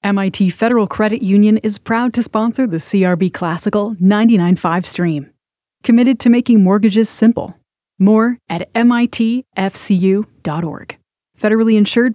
MIT Federal Credit Union is proud to sponsor the CRB Classical 99.5 stream. Committed to making mortgages simple. More at mitfcu.org. Federally insured